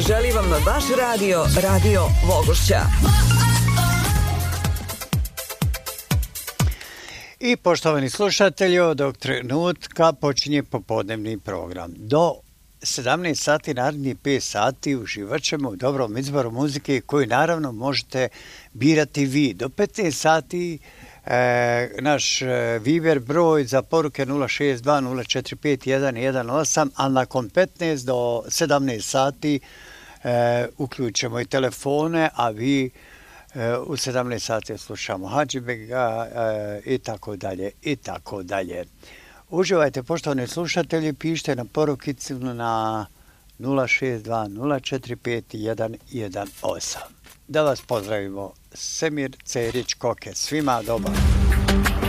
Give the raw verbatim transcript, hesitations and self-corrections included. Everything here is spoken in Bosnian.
želi vam vaš radio, Radio Vogošća. I poštovani slušatelji, od ovog trenutka počinje popodnevni program. Do sedamnaest sati, narednih pet sati, uživat ćemo u dobrom izboru muzike koju naravno možete birati vi. Do petnaest sati e, naš e, Viber broj za poruke nula šest dva nula četiri pet jedan jedan osam, a nakon petnaest do sedamnaest sati e, uključimo i telefone, a vi e, u sedamnaest sati slušamo Hadžibega e, i tako dalje i tako dalje. Uživajte, poštovani slušatelji, pišite na porukicu na nula šest dva nula četiri pet jedan jedan osam. Da vas pozdravimo, Semir Cerić Koke. Svima dobar.